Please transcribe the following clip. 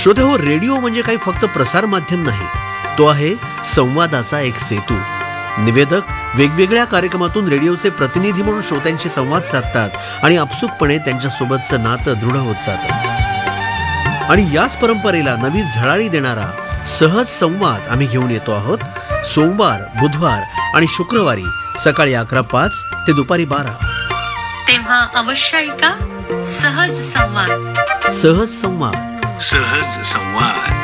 श्रोतेहो, radio म्हणजे काही फक्त प्रसार माध्यम नाही, तो आहे संवादाचा एक सेतू. निवेदक वेगवेगळ्या कार्यक्रमातून रेडिओचे प्रतिनिधी म्हणून श्रोत्यांशी संवाद साधतात आणि आपसुकपणे त्यांच्यासोबतचं नातं दृढ होत जातं. आणि याच परंपरेला नवी झळाळी देणारा सहज संवाद आम्ही घेऊन येतो आहोत. सोमवार, बुधवार आणि शुक्रवारी सकाळी 11:05 ते दुपारी 12. तेव्हा अवश्य ऐका सहज संवाद. सहज संवाद. सहज संवाद.